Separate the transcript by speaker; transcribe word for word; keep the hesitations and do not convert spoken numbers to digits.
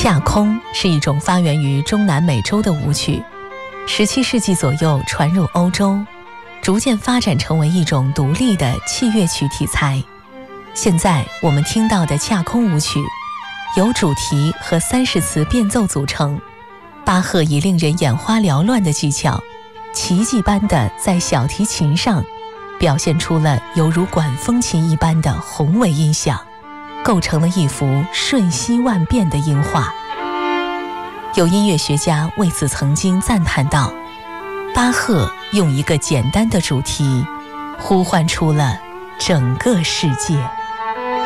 Speaker 1: 恰空是一种发源于中南美洲的舞曲，十七世纪左右传入欧洲，逐渐发展成为一种独立的器乐曲题材。现在我们听到的恰空舞曲由主题和三十词变奏组成，巴赫以令人眼花缭乱的技巧，奇迹般的在小提琴上表现出了犹如管风琴一般的宏伟音响，构成了一幅瞬息万变的音画。有音乐学家为此曾经赞叹道，巴赫用一个简单的主题呼唤出了整个世界。